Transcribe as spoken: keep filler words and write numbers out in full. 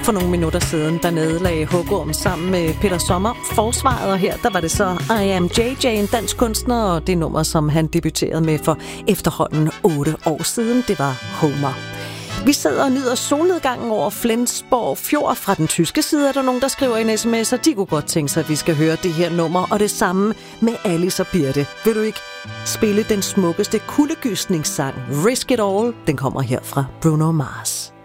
For nogle minutter siden, der nedlagde Hugorm sammen med Peter Sommer forsvaret, og her der var det så I Am J J, en dansk kunstner, og det nummer, som han debuterede med for efterhånden otte år siden, det var Homer. Vi sidder og nyder solnedgangen over Flensborg Fjord. Fra den tyske side er der nogen, der skriver en sms, og de kunne godt tænke sig, at vi skal høre det her nummer, og det samme med Alice og Birte. Vil du ikke spille den smukkeste kuldegysningssang, Risk It All? Den kommer her fra Bruno Mars.